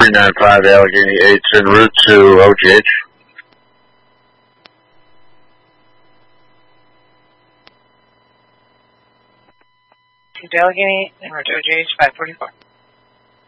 395 Allegheny 8's en route to OGH. To Allegheny, en route to OGH 544.